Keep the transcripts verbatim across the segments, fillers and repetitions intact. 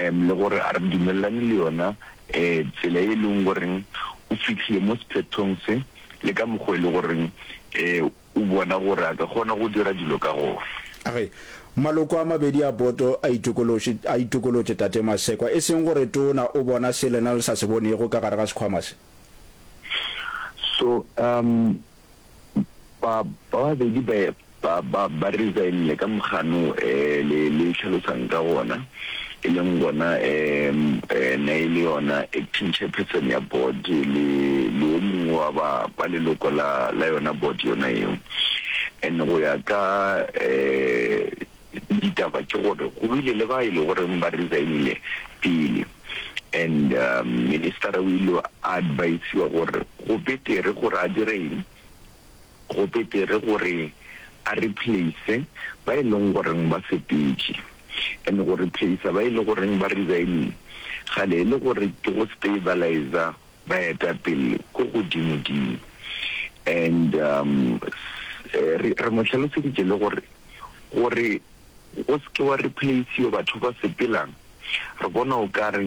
em le gore a re dumelane le yona eh tsela e leng gore o fitlhile mo sephethong se le ka mogwe le gore eh o bona gore a ka gona go dira dilo ka go okay maloko a mabedi a boto a itokolotse a itokolotse Tate Masekwa e seng gore tona o bona selena le sa se bonego ka gare ga sekhwama se so um ba ba be di ba ba ba resign le ka mogano eh le le tlhalosang ka bona e leng bona em na ile yona acting chairperson ya board le le mongwe wa ba ba le loko la la yona board yona eo en go ya ka eh ditaba ke gore go ile le ba ile gore ba resignile pele and um, minister will advise you gore go betere gore a direng go betere gore a replace ba ileng gore ba sepetse and go replace ba ile gore ba resign ga le le gore ke go stabilizer ba eta pele go godimo di and um re re mo tlhalose ke le gore gore o se ke wa replace yo batho ba sepelang re bona o kare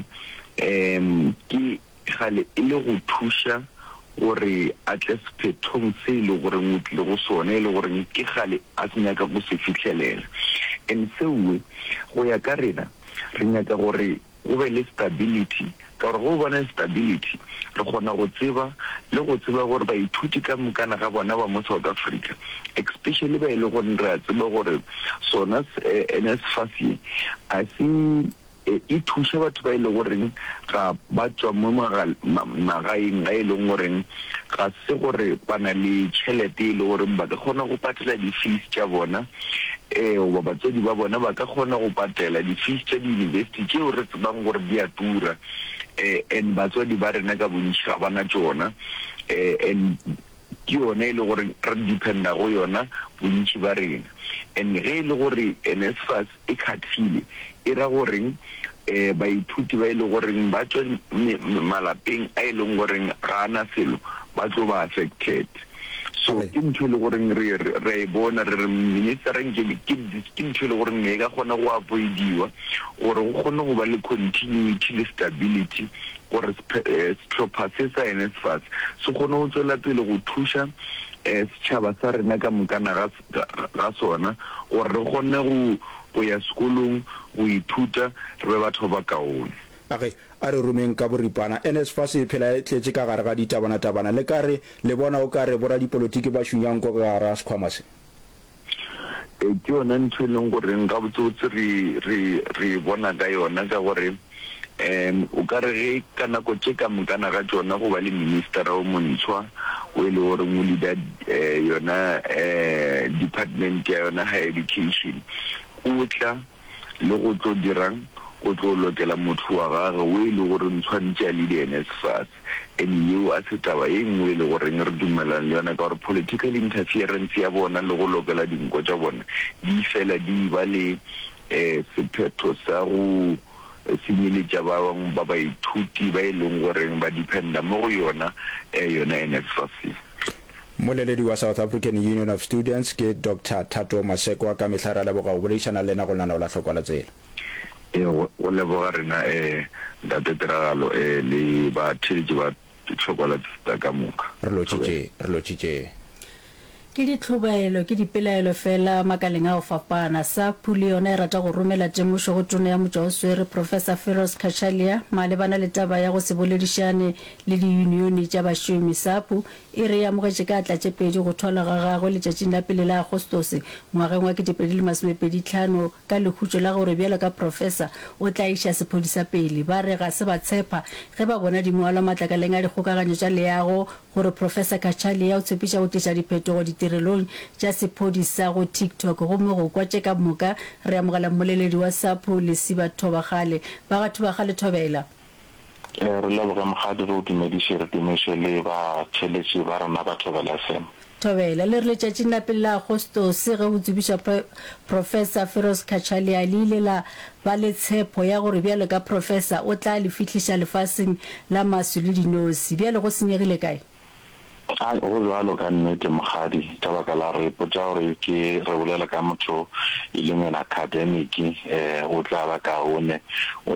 em ke gale ile go thusha gore a tle sephethong se ile gore motle go sone ile gore ke gale a tsenya ka go se fitlhelela en sewe go ya ka rena re nyaka gore go be le stability ka gore go bona stability re gona go tseba le go tseba gore ba ithuti ka mokana ga bona ba mo South Africa especially ba ile go nra tseba gore sona N S F A S a se e thusha batho ba ile gore ga ba tswa mo magaeng ga ile gore ga se gore bana le tšhelete ile gore ba ka gona go patela di fees tša bona eh o ba tsedi ba bona ba ka gona go patela di fees tša di university tšeo re tsebang gore di a tura eh en ba tsedi ba rena ka bontši ga bana tsona eh en ke yone ile gore re dependa go yona bontši ba rena en ge ile gore N S F A S e khathile e ra gore eh ba ithuti ba ile gore ba tswa malapeng a ile gore ga ana selo ba tlo ba affected so ke ntho le gore re re bona re minister ngele ke ke ntho le gore ne ga gona go avoidiwa gore go gone go ba le continuity le stability gore stropasesa N S F A S so gone go tswela pele go thusha eh setšhaba sa rena ka mokana ga sona gore re gone go go ya sekolong go ithuta re be batho ba kaone okay a re rumeng ka boripana N S F A S e phela e tletse ka gare ga ditabana tabana le kare le bona o kare bora dipolitiki ba shunyang go ga ra sekhwama se e ke yona ntho e leng gore nka botsotse re re re bona ka yona ka gore em o kare ge ka nako tše ka mokana ga tsona go ba le minister o montshwa o ile gore mo leader yona eh department ya yona higher education o tla le go tlo dirang go tlo lokela motho wa gagwe o ile gore ntshwantse a le N S F A S en yo a se taba e nngwe le gore re dumelana le yona ka gore political interference ya bona le go lokela dinko tša bona di fela di ba le eh sephetho sa go sinyeletša ba bangwe ba baithuti ba ileng gore ba dependa mo go yona eh yona N S F A S moleledi wa South African Union of Students ke Doctor Thato Masekwa ka mehlara la boga go bolešana le nna go nana o la tlhokola tsela e go le boga rena eh date teragalo eh le ba tšhelete ba tlhokola tsa ka moka re lo tšitše re lo tšitše ke ditlhobaelo ke dipelaelo fela makaleng a go fapana sa phuli yona e rata go romela temošo go tona ya motšwaoswere Professor Feroz Khachalia malebana le taba ya go se boledišane le diunioni tša bašomi sapu e re ya mogetše ka tlatše pedi go thola ga gagwe letšatšing la pele la Agostose ngwageng wa ketepedi le masomepedi tlhano ka lekhutšo la gore bjalo ka professor o tla iša sephodisa pele ba re ga se ba tshepa ge ba bona dingwalwa matlakaleng a dikgokaganyo tša leago gore Professor Khachalia o tshepiša go tliša diphetogo ditirelong tša sephodisa go TikTok gomme go kwa tše ka moka re amogela mmoleledi wa sapo Lesiba Thobagale ba ga Thobagale thobela re leboga mogadi re o dumediše re dumediše le ba tšheletše ba rona ba thobela F M thobela le re letšatšing la pele la Agostose ge o tsebiša Professor Feroz Khachalia le ile la ba le tshepo ya gore bjalo ka professor o tla le fihliša lefaseng la maswi le dinosi bjalo go senyegile kae a go jalo ka nnete mogadi ka baka la re potsa gore ke re bolela ka motho e leng en academic eh o tla ba kaone o